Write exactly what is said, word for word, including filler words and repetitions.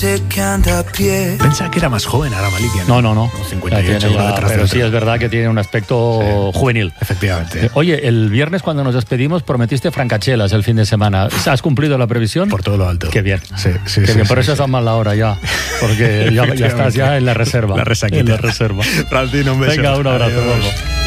Pensaba que era más joven ahora Malikia. No, no, no. cincuenta y ocho, ya, detrás pero de sí es verdad que tiene un aspecto sí, juvenil. Efectivamente. Oye, el viernes cuando nos despedimos prometiste francachelas el fin de semana. ¿Has cumplido la previsión? Por todo lo alto. Qué bien. Sí, sí, Qué sí, bien. sí, Por sí, eso sí. estás mal la hora ya. Porque ya, ya estás ya en la reserva. La resaquita. En la reserva. Raltín, un beso. Venga, un abrazo. Adiós.